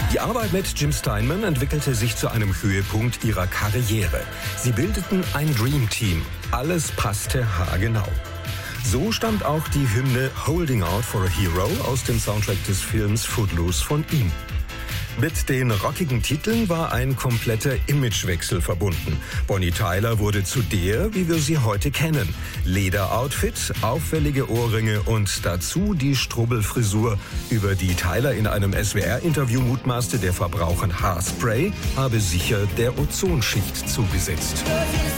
Die Arbeit mit Jim Steinman entwickelte sich zu einem Höhepunkt ihrer Karriere. Sie bildeten ein Dream Team. Alles passte haargenau. So stammt auch die Hymne Holding Out for a Hero aus dem Soundtrack des Films Footloose von ihm. Mit den rockigen Titeln war ein kompletter Imagewechsel verbunden. Bonnie Tyler wurde zu der, wie wir sie heute kennen. Lederoutfit, auffällige Ohrringe und dazu die Strubbelfrisur, über die Tyler in einem SWR-Interview mutmaßte, der Verbrauch an Haarspray habe sicher der Ozonschicht zugesetzt.